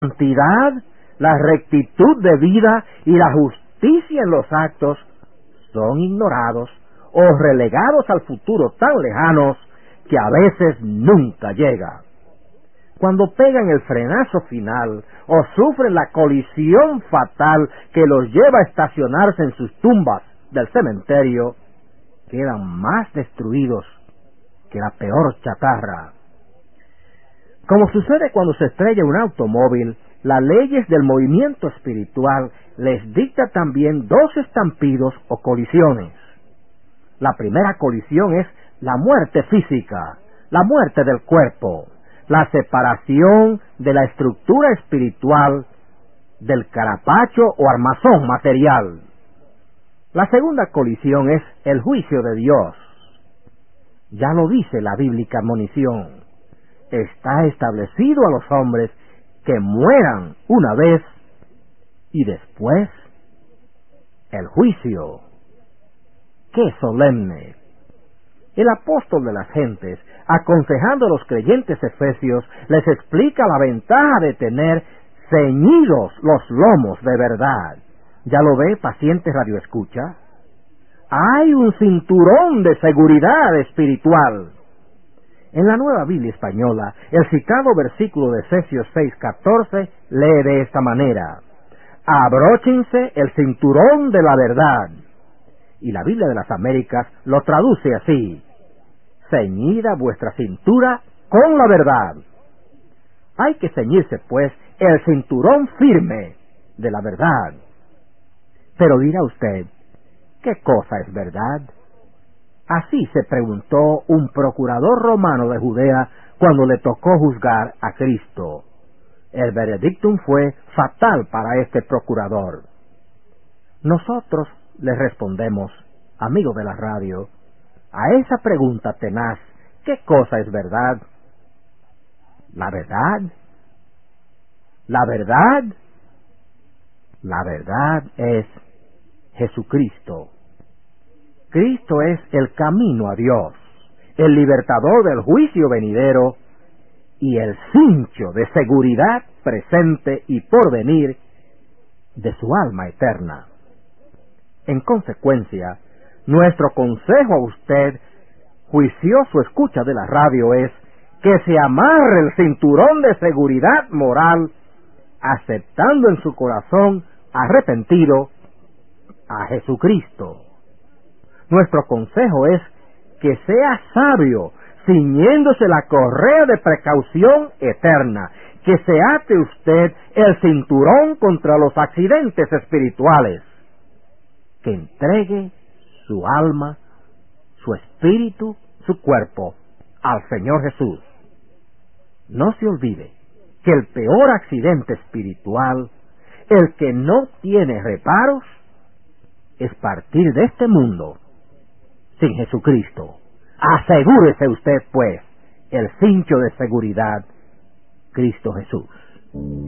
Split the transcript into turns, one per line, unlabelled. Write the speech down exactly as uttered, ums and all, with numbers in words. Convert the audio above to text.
santidad, la rectitud de vida y la justicia en los actos son ignorados o relegados al futuro tan lejanos que a veces nunca llega. Cuando pegan el frenazo final o sufren la colisión fatal que los lleva a estacionarse en sus tumbas del cementerio, quedan más destruidos que la peor chatarra. Como sucede cuando se estrella un automóvil, las leyes del movimiento espiritual les dicta también dos estampidos o colisiones. La primera colisión es la muerte física, la muerte del cuerpo, la separación de la estructura espiritual del carapacho o armazón material. La segunda colisión es el juicio de Dios. Ya lo dice la bíblica admonición. Está establecido a los hombres que mueran una vez y después el juicio. ¡Qué solemne! El apóstol de las gentes, aconsejando a los creyentes efesios, les explica la ventaja de tener ceñidos los lomos de verdad. ¿Ya lo ve, paciente radioescucha? Hay un cinturón de seguridad espiritual. En la Nueva Biblia Española, el citado versículo de Efesios seis catorce lee de esta manera: abróchense el cinturón de la verdad. Y la Biblia de las Américas lo traduce así: ceñida vuestra cintura con la verdad. Hay que ceñirse, pues, el cinturón firme de la verdad. Pero dirá usted, ¿qué cosa es verdad? Así se preguntó un procurador romano de Judea cuando le tocó juzgar a Cristo. El veredictum fue fatal para este procurador. Nosotros le respondemos, amigo de la radio, a esa pregunta tenaz: ¿qué cosa es verdad? ¿La verdad? ¿La verdad? La verdad es Jesucristo. Cristo es el camino a Dios, el libertador del juicio venidero y el cincho de seguridad presente y porvenir de su alma eterna. En consecuencia, nuestro consejo a usted, juicioso escucha de la radio, es que se amarre el cinturón de seguridad moral, aceptando en su corazón arrepentido a Jesucristo. Nuestro consejo es que sea sabio, ciñéndose la correa de precaución eterna, que se ate usted el cinturón contra los accidentes espirituales, que entregue su alma, su espíritu, su cuerpo al Señor Jesús. No se olvide que el peor accidente espiritual, el que no tiene reparos, es partir de este mundo sin Jesucristo. Asegúrese usted, pues, el cincho de seguridad, Cristo Jesús.